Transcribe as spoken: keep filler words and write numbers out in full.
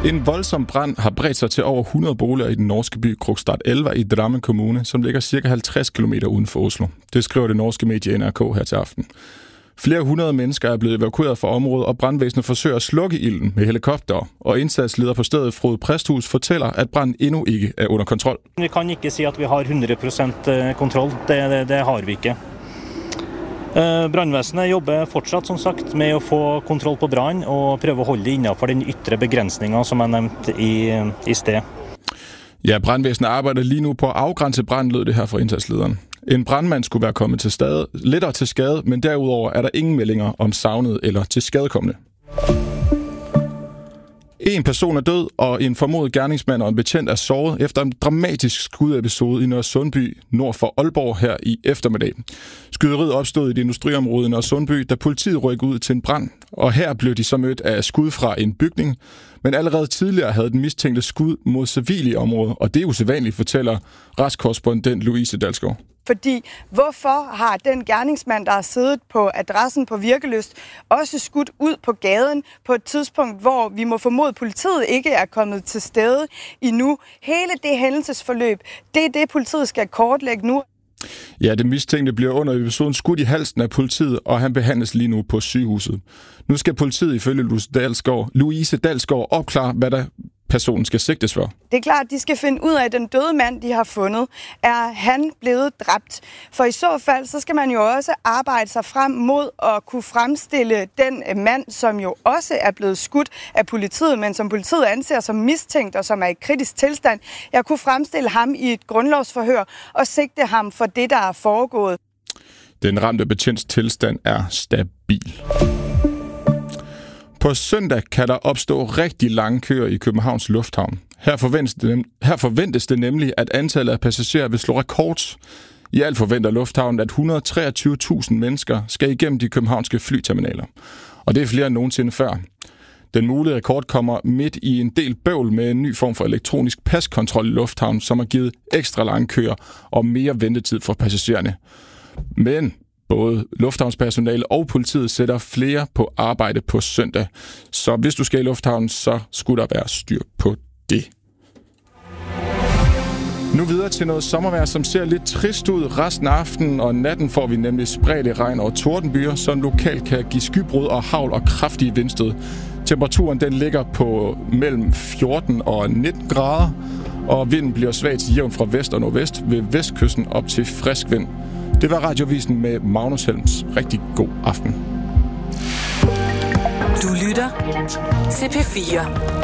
En voldsom brand har bredt sig til over hundrede boliger i den norske by Krokstad Elva i Drammen Kommune, som ligger ca. halvtreds kilometer uden for Oslo. Det skriver det norske medie N R K her til aften. Flere hundrede mennesker er blevet evakueret fra området, og brandvæsenet forsøger at slukke ilden med helikopter. Og indsatsleder på stedet, Frode Præsthus, fortæller, at branden endnu ikke er under kontrol. Vi kan ikke sige, at vi har hundrede procent kontrol. Det, det, det har vi ikke. Brandvæsenet jobber fortsat, som sagt, med at få kontrol på brand og prøve at holde det inden for den ytre begrænsninger, som er nævnt i, i sted. Ja, brandvæsenet arbejder lige nu på at afgrænse brand, lød det her fra indsatslederen. En brandmand skulle være kommet til skade, lettere til skade, men derudover er der ingen meldinger om savnet eller til skadekommende. En person er død, og en formodet gerningsmand og en betjent er såret efter en dramatisk skudepisode i Nørresundby nord for Aalborg her i eftermiddag. Skyderiet opstod i det industriområde i Nørresundby, da politiet rykkede ud til en brand, og her blev de så mødt af skud fra en bygning. Men allerede tidligere havde den mistænkte skud mod civile i området, og det er usædvanligt, fortæller retskorrespondent Louise Dalsgaard. Fordi hvorfor har den gerningsmand, der har siddet på adressen på Virkelyst, også skudt ud på gaden på et tidspunkt, hvor vi må formode, at politiet ikke er kommet til stede endnu? Hele det hændelsesforløb, det er det, politiet skal kortlægge nu. Ja, den mistænkte bliver under episoden skudt i halsen af politiet, og han behandles lige nu på sygehuset. Nu skal politiet ifølge Louise Dalsgaard, Louise Dalsgaard opklare, hvad der personen skal sigtes for. Det er klart, at de skal finde ud af, at den døde mand, de har fundet, er han blevet dræbt. For i så fald, så skal man jo også arbejde sig frem mod at kunne fremstille den mand, som jo også er blevet skudt af politiet, men som politiet anser som mistænkt og som er i kritisk tilstand. Jeg kunne fremstille ham i et grundlovsforhør og sigte ham for det, der er foregået. Den ramte betjents tilstand er stabil. På søndag kan der opstå rigtig lange køer i Københavns Lufthavn. Her forventes, det, her forventes det nemlig, at antallet af passagerer vil slå rekord. I alt forventer lufthavnen, at et hundrede og treogtyve tusind mennesker skal igennem de københavnske flyterminaler. Og det er flere end nogensinde før. Den mulige rekord kommer midt i en del bøvl med en ny form for elektronisk paskontrol i lufthavnen, som har givet ekstra lange køer og mere ventetid for passagererne. Men både lufthavnspersonale og politiet sætter flere på arbejde på søndag. Så hvis du skal i lufthavnen, så skulle der være styr på det. Nu videre til noget sommervejr, som ser lidt trist ud. Resten af aftenen og natten får vi nemlig spredte regn og tordenbyer, som lokalt kan give skybrud og hagl og kraftige vindstød. Temperaturen den ligger på mellem fjorten og nitten grader, og vinden bliver svag til jævn fra vest og nordvest ved vestkysten op til frisk vind. Det var Radiovisen med Magnus Helms. Rigtig god aften. Du lytter til P fire.